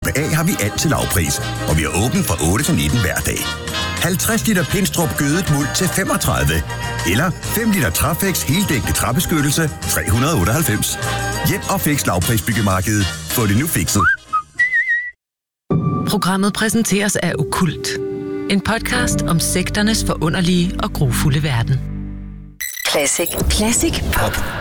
A har vi alt til lavpris, og vi er åbent fra 8 til 19 hver dag. 50 liter Pindstrup gødet muld til 35. Eller 5 liter Trafex heldækkende træbeskyttelse 398. Hjem og Fix lavprisbyggemarkedet. Få det nu fikset. Programmet præsenteres af Okkult. En podcast om sekternes forunderlige og grufulde verden. Classic. Classic Pop.